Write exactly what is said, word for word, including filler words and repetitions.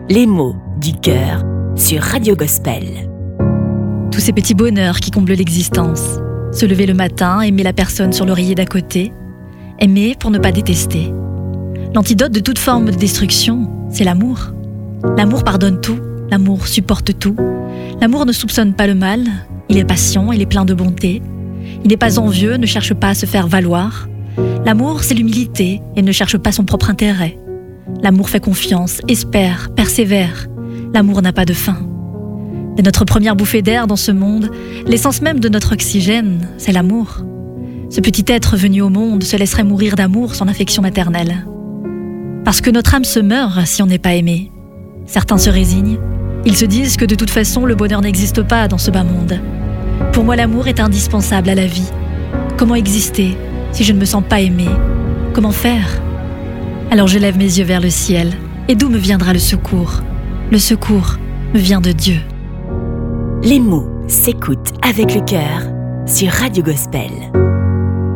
Les mots du cœur sur Radio Gospel. Tous ces petits bonheurs qui comblent l'existence. Se lever le matin, aimer la personne sur l'oreiller d'à côté. Aimer pour ne pas détester. L'antidote de toute forme de destruction, c'est l'amour. L'amour pardonne tout, l'amour supporte tout. L'amour ne soupçonne pas le mal, il est patient, il est plein de bonté. Il n'est pas envieux, ne cherche pas à se faire valoir. L'amour, c'est l'humilité et ne cherche pas son propre intérêt. L'amour fait confiance, espère, persévère. L'amour n'a pas de fin. Dès notre première bouffée d'air dans ce monde, l'essence même de notre oxygène, c'est l'amour. Ce petit être venu au monde se laisserait mourir d'amour sans affection maternelle. Parce que notre âme se meurt si on n'est pas aimé. Certains se résignent. Ils se disent que de toute façon, le bonheur n'existe pas dans ce bas monde. Pour moi, l'amour est indispensable à la vie. Comment exister si je ne me sens pas aimé? Comment faire? Alors je lève mes yeux vers le ciel. Et d'où me viendra le secours? Le secours me vient de Dieu. Les mots s'écoutent avec le cœur sur Radio Gospel.